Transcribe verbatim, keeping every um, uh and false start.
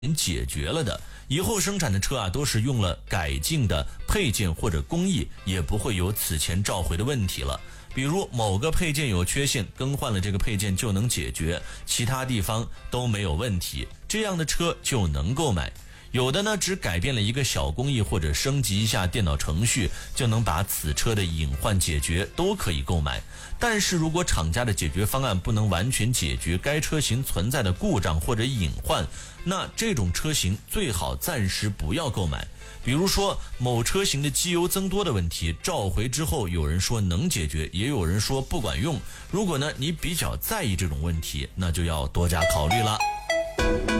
解决了的，以后生产的车啊都是用了改进的配件或者工艺，也不会有此前召回的问题了。比如某个配件有缺陷，更换了这个配件就能解决，其他地方都没有问题，这样的车就能购买。有的呢只改变了一个小工艺或者升级一下电脑程序，就能把此车的隐患解决，都可以购买。但是如果厂家的解决方案不能完全解决该车型存在的故障或者隐患，那这种车型最好暂时不要购买。比如说某车型的机油增多的问题，召回之后有人说能解决，也有人说不管用。如果呢你比较在意这种问题，那就要多加考虑了。